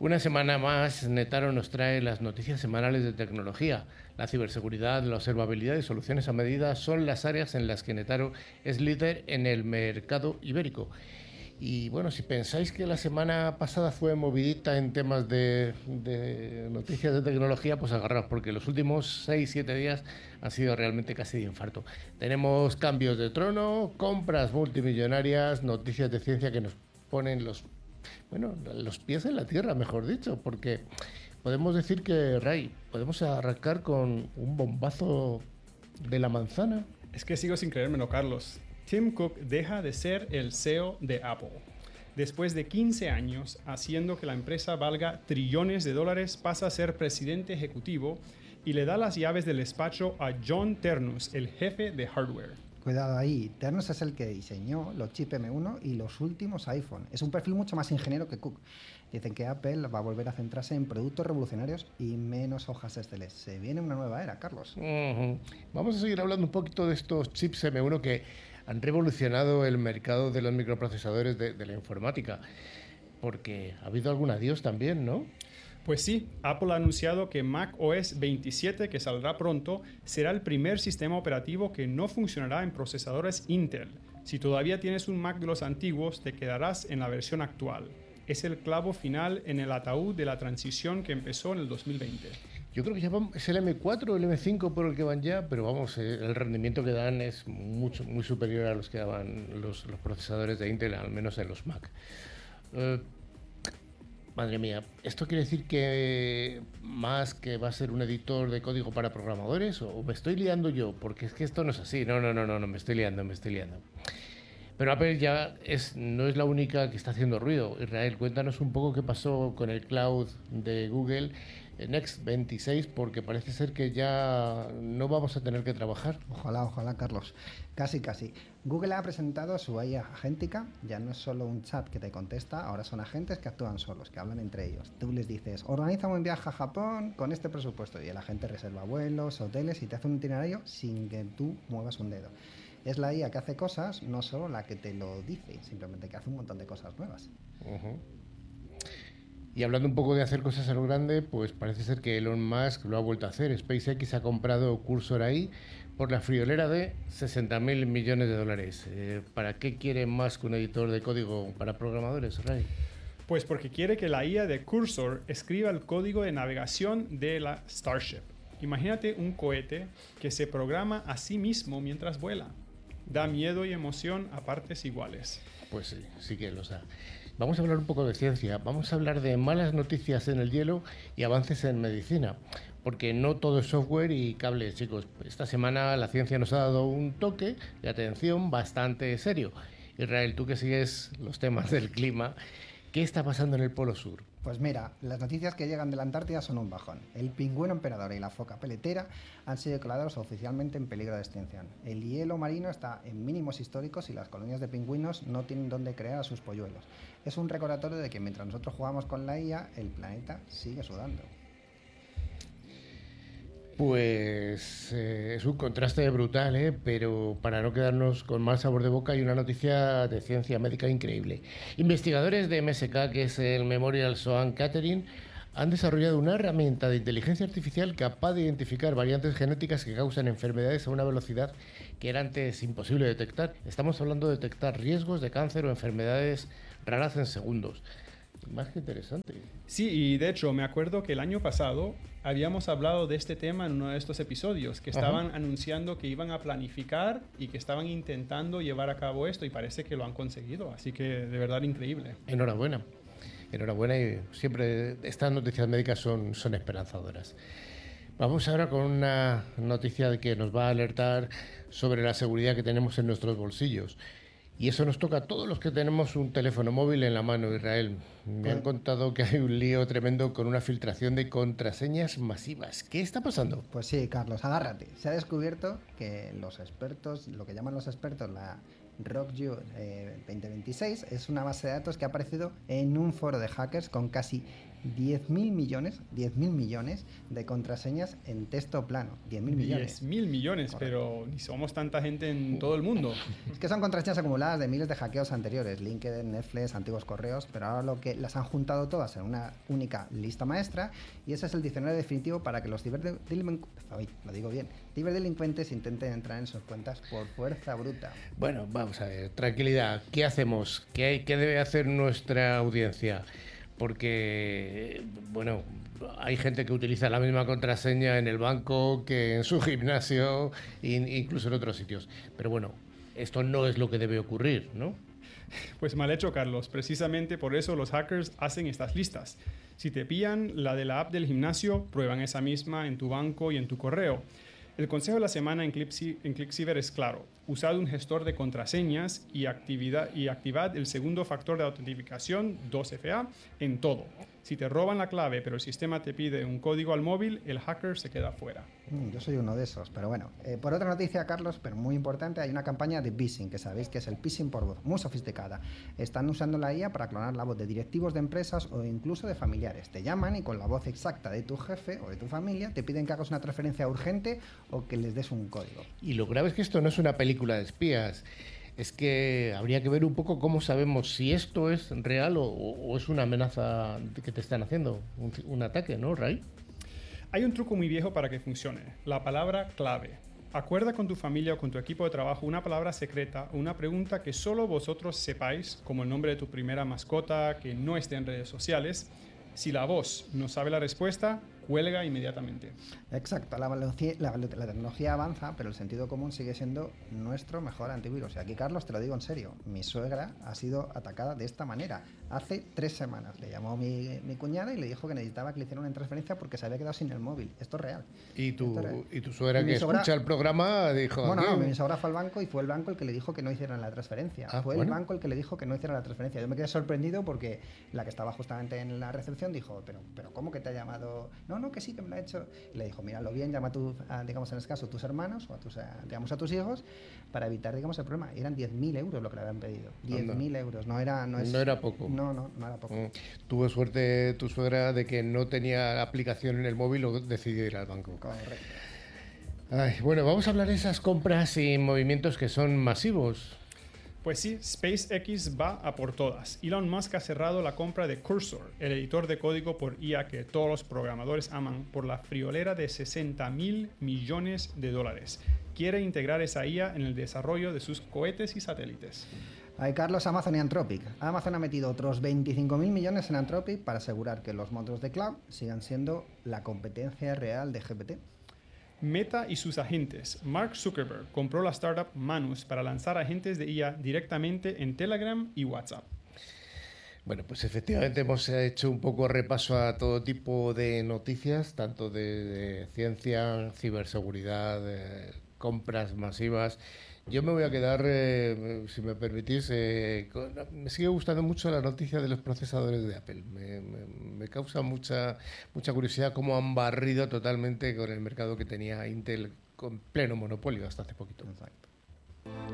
Una semana más, Netaro nos trae las noticias semanales de tecnología. La ciberseguridad, la observabilidad y soluciones a medida son las áreas en las que Netaro es líder en el mercado ibérico. Y bueno, si pensáis que la semana pasada fue movidita en temas de noticias de tecnología, pues agarraos, porque los últimos 6-7 días han sido realmente casi de infarto. Tenemos cambios de trono, compras multimillonarias, noticias de ciencia que nos ponen los pies en la tierra, mejor dicho, porque podemos decir que, Ray, podemos arrancar con un bombazo de la manzana. Es que sigo sin creérmelo, Carlos. Tim Cook deja de ser el CEO de Apple. Después de 15 años haciendo que la empresa valga trillones de dólares, pasa a ser presidente ejecutivo y le da las llaves del despacho a John Ternus, el jefe de hardware. Cuidado ahí, Ternus es el que diseñó los chips M1 y los últimos iPhone. Es un perfil mucho más ingeniero que Cook. Dicen que Apple va a volver a centrarse en productos revolucionarios y menos hojas Excel. Se viene una nueva era, Carlos. Vamos a seguir hablando un poquito de estos chips M1 que han revolucionado el mercado de los microprocesadores de la informática. Porque ha habido algún adiós también, ¿no? Pues sí, Apple ha anunciado que Mac OS 27, que saldrá pronto, será el primer sistema operativo que no funcionará en procesadores Intel. Si todavía tienes un Mac de los antiguos, te quedarás en la versión actual. Es el clavo final en el ataúd de la transición que empezó en el 2020. Yo creo que ya es el M4 o el M5 por el que van ya, pero vamos, el rendimiento que dan es muy superior a los que daban los procesadores de Intel, al menos en los Mac. Madre mía, ¿esto quiere decir que más que va a ser un editor de código para programadores? ¿O me estoy liando yo? Porque es que esto no es así. No, me estoy liando. Pero Apple ya no es la única que está haciendo ruido. Israel, cuéntanos un poco qué pasó con el cloud de Google Next 26, porque parece ser que ya no vamos a tener que trabajar. Ojalá, Carlos. Casi. Google ha presentado su IA agéntica. Ya no es solo un chat que te contesta, ahora son agentes que actúan solos, que hablan entre ellos. Tú les dices, organiza un viaje a Japón con este presupuesto, y el agente reserva vuelos, hoteles y te hace un itinerario sin que tú muevas un dedo. Es la IA que hace cosas, no solo la que te lo dice, simplemente que hace un montón de cosas nuevas. Y hablando un poco de hacer cosas a lo grande, pues parece ser que Elon Musk lo ha vuelto a hacer. SpaceX ha comprado Cursor AI por la friolera de 60.000 millones de dólares. ¿Para qué quiere Musk un editor de código para programadores, Ray? Pues porque quiere que la IA de Cursor escriba el código de navegación de la Starship. Imagínate un cohete que se programa a sí mismo mientras vuela. Da miedo y emoción a partes iguales. Pues sí que los da. Vamos a hablar un poco de ciencia, vamos a hablar de malas noticias en el hielo y avances en medicina, porque no todo es software y cables, chicos. Esta semana la ciencia nos ha dado un toque de atención bastante serio. Israel, tú que sigues los temas del clima, ¿qué está pasando en el Polo Sur? Pues mira, las noticias que llegan de la Antártida son un bajón. El pingüino emperador y la foca peletera han sido declarados oficialmente en peligro de extinción. El hielo marino está en mínimos históricos y las colonias de pingüinos no tienen dónde crear a sus polluelos. Es un recordatorio de que mientras nosotros jugamos con la IA, el planeta sigue sudando. Pues es un contraste brutal, pero para no quedarnos con mal sabor de boca hay una noticia de ciencia médica increíble. Investigadores de MSK, que es el Memorial Sloan Kettering, han desarrollado una herramienta de inteligencia artificial capaz de identificar variantes genéticas que causan enfermedades a una velocidad que era antes imposible detectar. Estamos hablando de detectar riesgos de cáncer o enfermedades raras en segundos. Más que interesante. Sí, y de hecho me acuerdo que el año pasado habíamos hablado de este tema en uno de estos episodios, que estaban anunciando que iban a planificar y que estaban intentando llevar a cabo esto, y parece que lo han conseguido, así que de verdad increíble. Enhorabuena y siempre estas noticias médicas son esperanzadoras. Vamos ahora con una noticia que nos va a alertar sobre la seguridad que tenemos en nuestros bolsillos. Y eso nos toca a todos los que tenemos un teléfono móvil en la mano, Israel. Me han contado que hay un lío tremendo con una filtración de contraseñas masivas. ¿Qué está pasando? Pues sí, Carlos, agárrate. Se ha descubierto que los expertos, lo que llaman los expertos la RockYou 2026, es una base de datos que ha aparecido en un foro de hackers con casi 10.000 millones de contraseñas en texto plano. 10.000 millones. 10.000 millones, Correcto. pero ni somos tanta gente en todo el mundo. Es que son contraseñas acumuladas de miles de hackeos anteriores, LinkedIn, Netflix, antiguos correos, pero ahora lo que las han juntado todas en una única lista maestra, y ese es el diccionario definitivo para que los ciberdelincuentes intenten entrar en sus cuentas por fuerza bruta. Bueno, vamos a ver, tranquilidad. ¿Qué hacemos? ¿Qué debe hacer nuestra audiencia? Porque, bueno, hay gente que utiliza la misma contraseña en el banco que en su gimnasio, incluso en otros sitios. Pero bueno, esto no es lo que debe ocurrir, ¿no? Pues mal hecho, Carlos. Precisamente por eso los hackers hacen estas listas. Si te pillan la de la app del gimnasio, prueban esa misma en tu banco y en tu correo. El consejo de la semana en ClickCiber es claro. Usad un gestor de contraseñas y activad el segundo factor de autentificación, 2FA, en todo. Si te roban la clave pero el sistema te pide un código al móvil, el hacker se queda fuera. Yo soy uno de esos, pero bueno. Por otra noticia, Carlos, pero muy importante, hay una campaña de phishing, que sabéis que es el phishing por voz, muy sofisticada. Están usando la IA para clonar la voz de directivos de empresas o incluso de familiares. Te llaman y con la voz exacta de tu jefe o de tu familia te piden que hagas una transferencia urgente o que les des un código. Y lo grave es que esto no es una película de espías. Es que habría que ver un poco cómo sabemos si esto es real o es una amenaza que te están haciendo, un ataque, ¿no, Ray? Hay un truco muy viejo para que funcione, la palabra clave. Acuerda con tu familia o con tu equipo de trabajo una palabra secreta o una pregunta que solo vosotros sepáis, como el nombre de tu primera mascota que no esté en redes sociales. Si la voz no sabe la respuesta, cuelga inmediatamente. Exacto, la tecnología avanza, pero el sentido común sigue siendo nuestro mejor antivirus. Y aquí, Carlos, te lo digo en serio, mi suegra ha sido atacada de esta manera. Hace 3 semanas le llamó mi cuñada y le dijo que necesitaba que le hiciera una transferencia porque se había quedado sin el móvil. Esto es real. Y tu suegra Y mi que escucha el programa dijo... Bueno, "Aquí". no, mi suegra fue al banco y fue el banco el que le dijo que no hicieran la transferencia. Fue el banco el que le dijo que no hicieran la transferencia. Yo me quedé sorprendido porque la que estaba justamente en la recepción dijo, pero ¿cómo que te ha llamado? No, que sí, que me lo ha hecho. Y le dijo, míralo bien, llama digamos en este caso, a tus hermanos o a tus hijos para evitar, digamos, el problema. Eran 10.000 euros lo que le habían pedido. 10.000 euros, no era poco. No era poco. Tuvo suerte tu suegra de que no tenía aplicación en el móvil o decidió ir al banco. Correcto. Ay, bueno, vamos a hablar de esas compras y movimientos que son masivos. Pues sí, SpaceX va a por todas. Elon Musk ha cerrado la compra de Cursor, el editor de código por IA que todos los programadores aman, por la friolera de $60.000 millones. Quiere integrar esa IA en el desarrollo de sus cohetes y satélites. Hay Carlos, Amazon y Anthropic. Amazon ha metido otros 25.000 millones en Anthropic para asegurar que los módulos de cloud sigan siendo la competencia real de GPT. Meta y sus agentes. Mark Zuckerberg compró la startup Manus para lanzar agentes de IA directamente en Telegram y WhatsApp. Bueno, pues efectivamente hemos hecho un poco repaso a todo tipo de noticias, tanto de ciencia, ciberseguridad, compras masivas. Yo me voy a quedar, si me permitís, me sigue gustando mucho la noticia de los procesadores de Apple. Me causa mucha curiosidad cómo han barrido totalmente con el mercado que tenía Intel con pleno monopolio hasta hace poquito. Exacto.